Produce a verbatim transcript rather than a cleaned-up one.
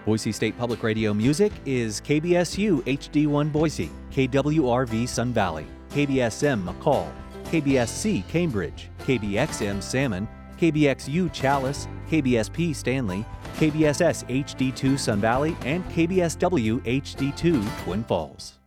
Boise State Public Radio music is K B S U H D one Boise, K W R V Sun Valley, K B S M McCall, K B S C Cambridge, K B X M Salmon, K B X U Chalice, K B S P Stanley, K B S S H D two Sun Valley, and K B S W H D two Twin Falls.